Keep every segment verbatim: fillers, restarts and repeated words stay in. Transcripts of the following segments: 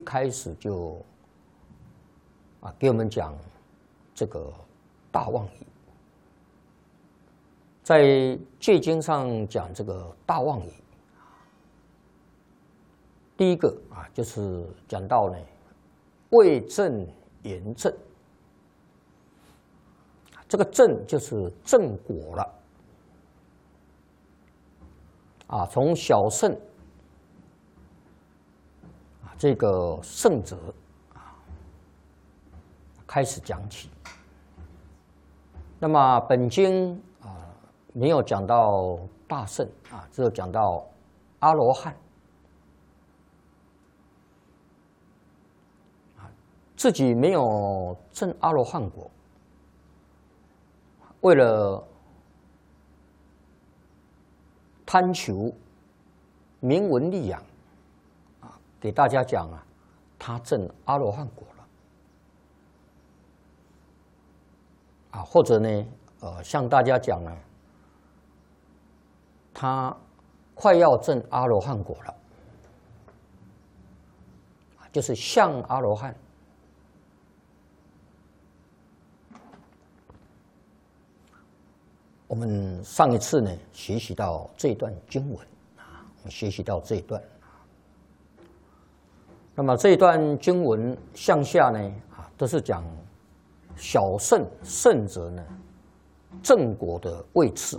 开始就啊给我们讲这个大妄语，在戒经上讲这个大妄语，第一个啊就是讲到呢为正言正，这个正就是正果了啊，从小圣。 这个圣者啊，开始讲起。那么本经啊没有讲到大圣啊，只有讲到阿罗汉啊，自己没有证阿罗汉果，为了贪求名闻利养。 给大家讲啊，他证阿罗汉果了啊，或者呢，呃，向大家讲呢，他快要证阿罗汉果了，就是像阿罗汉。我们上一次呢，学习到这一段经文啊，我们学习到这一段。 那么这一段经文向下呢，啊，都是讲小圣圣者呢正果的位次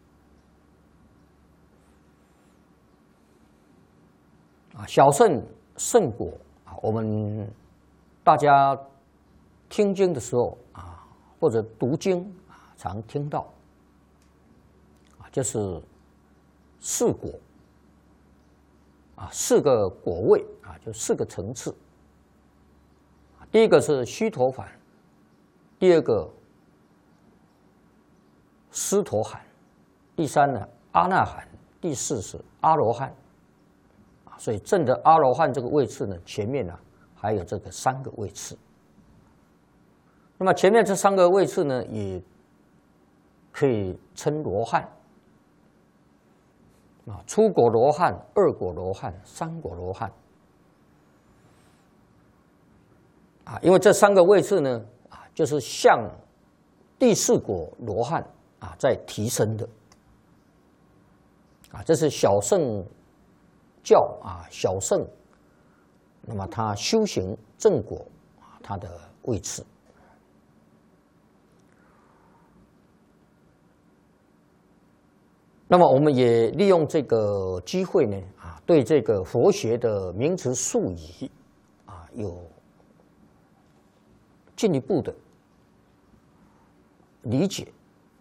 啊，小圣圣果啊，我们大家听经的时候啊，或者读经啊，常听到啊，就是四果。 啊，四个果位啊，就四个层次。第一个是须陀洹，第二个斯陀含，第三呢阿那含，第四是阿罗汉。啊，所以证的阿罗汉这个位次呢，前面呢还有这个三个位次。那么前面这三个位次呢，也可以称罗汉。 啊，初果罗汉、二果罗汉、三果罗汉啊，因为这三个位次呢，啊，就是向第四果罗汉啊在提升的啊，这是小圣教啊，小圣，那么他修行正果啊，他的位次。 那么我们也利用这个机会呢，啊，对这个佛学的名词术语，啊，有进一步的理解，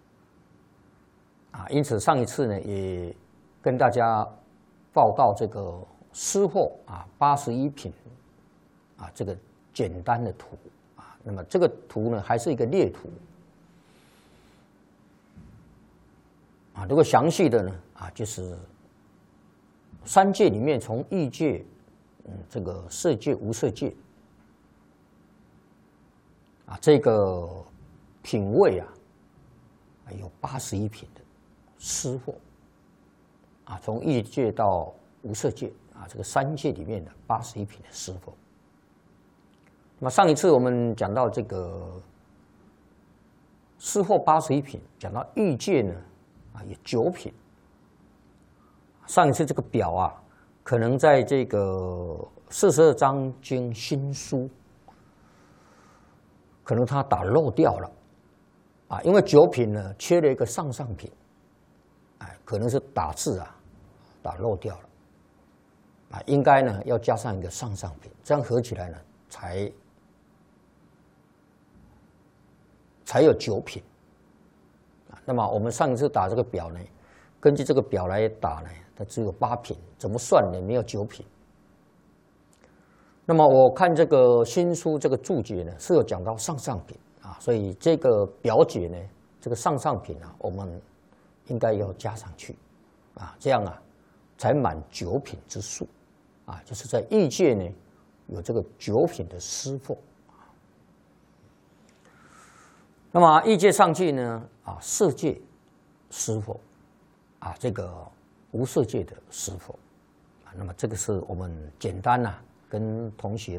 啊，因此上一次呢，也跟大家报告这个诗货啊八十一品，啊，这个简单的图，啊，那么这个图呢，还是一个列图。 啊，如果详细的呢，啊，就是三界里面从欲界，嗯，这个色界、无色界，啊，这个品位啊，有八十一品的诗货，啊，从欲界到无色界，啊，这个三界里面的八十一品的诗货。那么上一次我们讲到这个诗货八十一品，讲到欲界呢。 啊，有九品。上一次这个表啊，可能在这个四十二章经新书，可能他打漏掉了，啊，因为九品呢缺了一个上上品，哎，可能是打字啊打漏掉了，啊，应该呢要加上一个上上品，这样合起来呢才才有九品。 那么我们上一次打这个表呢，根据这个表来打呢，它只有八品，怎么算呢？没有九品。那么我看这个新书这个注解呢，是有讲到上上品啊，所以这个表解呢，这个上上品啊，我们应该要加上去啊，这样啊，才满九品之数啊，就是在欲界呢有这个九品的师傅。 那么欲界上去呢？啊，色界师傅，啊，这个无色界的师傅，啊，那么这个是我们简单呐、啊， 跟同学